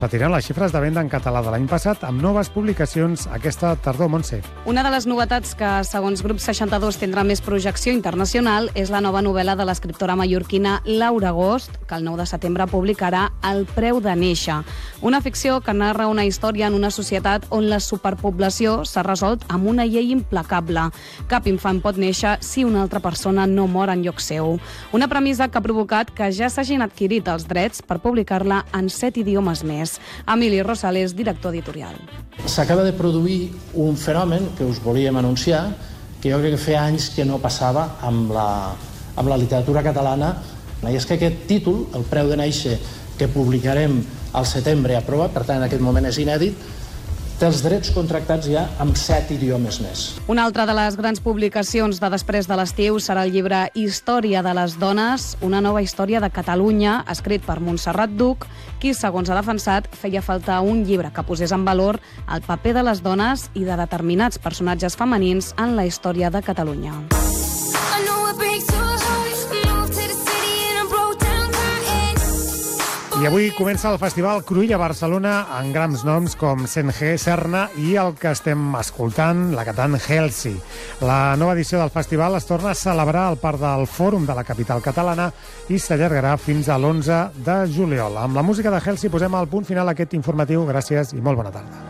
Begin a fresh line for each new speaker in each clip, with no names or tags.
Retirem les xifres de venda en català de l'any passat amb noves publicacions aquesta tardor, Montse.
Una de les novetats que, segons Grup 62, tindrà més projecció internacional és la nova novel·la de l'escriptora mallorquina Laura Agost, que el 9 de setembre publicarà El preu de néixer. Una ficció que narra una història en una societat on la superpoblació s'ha resolt amb una llei implacable. Cap infant pot néixer si una altra persona no mor en lloc seu. Una premissa que ha provocat que ja s'hagin adquirit els drets per publicar-la en 7 idiomes més. Emili Rosales, director editorial.
S'acaba de produir un fenomen que us volíem anunciar, que jo crec que feia anys que no passava amb la literatura catalana, i és que aquest títol, El preu de néixer, que publicarem al setembre aprovat, per tant en aquest moment és inèdit, té els drets contractats ja amb 7 idiomes més.
Una altra de les grans publicacions de després de l'estiu serà el llibre Història de les dones, una nova història de Catalunya, escrit per Montserrat Duc, qui, segons ha defensat, feia falta un llibre que posés en valor el paper de les dones i de determinats personatges femenins en la història de Catalunya.
I avui comença el Festival Cruïlla a Barcelona amb grans noms com Senge, Serna i el que estem escoltant, la cantant Helsi. La nova edició del festival es torna a celebrar al Parc del Fòrum de la capital catalana i s'allargarà fins a l'11 de juliol. Amb la música de Helsi posem al punt final aquest informatiu. Gràcies i molt bona tarda.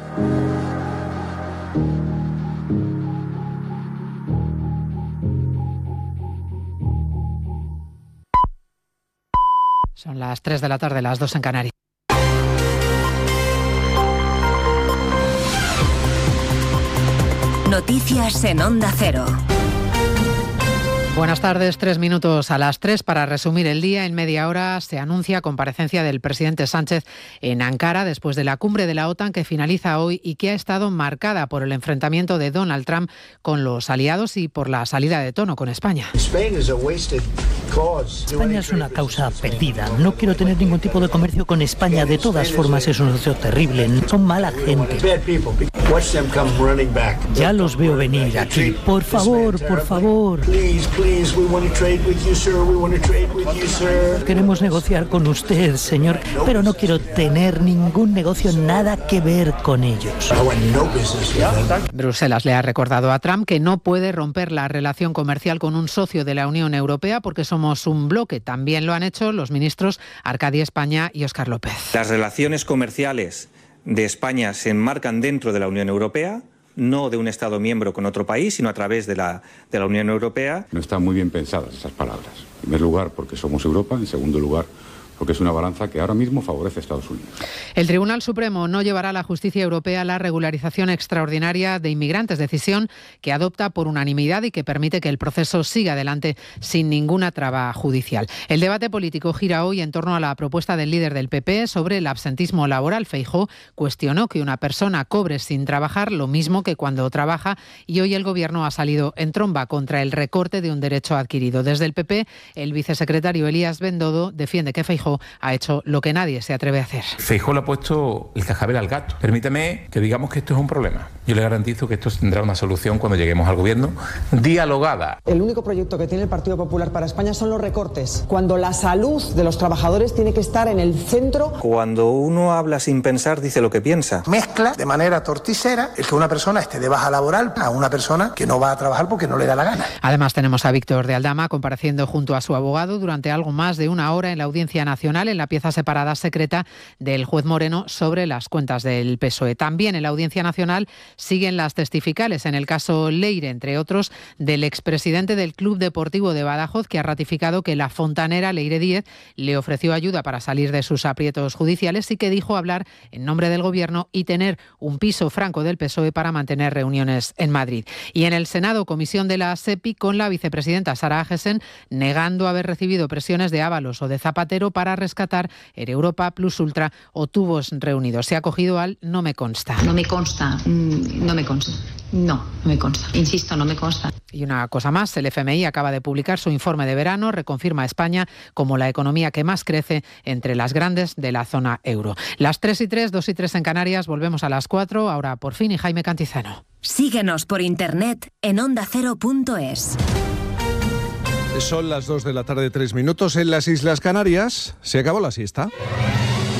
Son las 3 de la tarde, las 2 en Canarias.
Noticias en Onda Cero.
Buenas tardes, 3 minutos a las 3 para resumir el día. En media hora se anuncia comparecencia del presidente Sánchez en Ankara después de la cumbre de la OTAN que finaliza hoy y que ha estado marcada por el enfrentamiento de Donald Trump con los aliados y por la salida de tono con España.
España es una causa perdida. No quiero tener ningún tipo de comercio con España. De todas formas es un socio terrible. Son mala gente. Ya los veo venir aquí. Por favor, por favor. Queremos negociar con usted, señor, pero no quiero tener ningún negocio, nada que ver con ellos.
Bruselas le ha recordado a Trump que no puede romper la relación comercial con un socio de la Unión Europea porque somos un bloque. También lo han hecho los ministros Arcadia España y Óscar López.
Las relaciones comerciales de España se enmarcan dentro de la Unión Europea, no de un Estado miembro con otro país, sino a través de la Unión Europea.
No están muy bien pensadas esas palabras. En primer lugar, porque somos Europa. En segundo lugar, porque es una balanza que ahora mismo favorece a Estados Unidos.
El Tribunal Supremo no llevará a la justicia europea la regularización extraordinaria de inmigrantes, decisión que adopta por unanimidad y que permite que el proceso siga adelante sin ninguna traba judicial. El debate político gira hoy en torno a la propuesta del líder del PP sobre el absentismo laboral. Feijóo cuestionó que una persona cobre sin trabajar lo mismo que cuando trabaja y hoy el Gobierno ha salido en tromba contra el recorte de un derecho adquirido. Desde el PP, el vicesecretario Elías Bendodo defiende que Feijóo ha hecho lo que nadie se atreve a hacer.
Feijóo le ha puesto el cascabel al gato. Permíteme que digamos que esto es un problema. Yo le garantizo que esto tendrá una solución cuando lleguemos al gobierno dialogada.
El único proyecto que tiene el Partido Popular para España son los recortes, cuando la salud de los trabajadores tiene que estar en el centro.
Cuando uno habla sin pensar, dice lo que piensa.
Mezcla de manera torticera el que una persona esté de baja laboral a una persona que no va a trabajar porque no le da la gana.
Además tenemos a Víctor de Aldama compareciendo junto a su abogado durante algo más de una hora en la Audiencia Nacional en la pieza separada secreta del juez Moreno sobre las cuentas del PSOE. También en la Audiencia Nacional siguen las testificales en el caso Leire, entre otros, del expresidente del Club Deportivo de Badajoz, que ha ratificado que la fontanera Leire Díez le ofreció ayuda para salir de sus aprietos judiciales y que dijo hablar en nombre del Gobierno y tener un piso franco del PSOE para mantener reuniones en Madrid. Y en el Senado, comisión de la SEPI con la vicepresidenta Sara Agesen negando haber recibido presiones de Ábalos o de Zapatero para rescatar Europa Plus Ultra o tubos reunidos. Se ha acogido al no me consta.
No me consta, no me consta. No me consta. Insisto, no me consta.
Y una cosa más, el FMI acaba de publicar su informe de verano, reconfirma a España como la economía que más crece entre las grandes de la zona euro. Las 3:03, 2:03 en Canarias, volvemos a las 4, ahora por fin y Jaime Cantizano.
Síguenos por internet en ondacero.es.
Son las 2 de la tarde, 3 minutos. En las Islas Canarias se acabó la siesta.